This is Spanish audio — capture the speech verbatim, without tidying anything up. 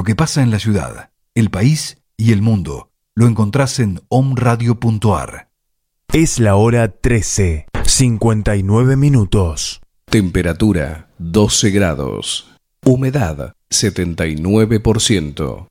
Lo que pasa en la ciudad, el país y el mundo lo encontrás en omradio punto ar. Es la hora trece, cincuenta y nueve minutos. Temperatura doce grados. Humedad setenta y nueve por ciento.